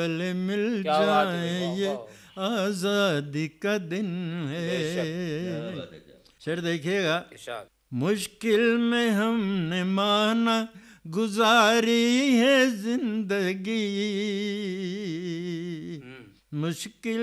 गले मिल क्या बात है भाई, जाए वाह ये वाह। आजादी का दिन बेशक। है। शेर देखिएगा। इरशाद। मुश्किल में हमने माना गुजारी है जिंदगी, हम्म। मुश्किल